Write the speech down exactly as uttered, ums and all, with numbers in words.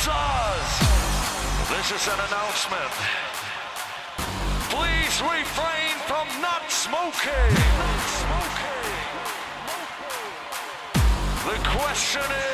Buzz! This is an announcement. Please refrain from not smoking. Not smoking. The question is...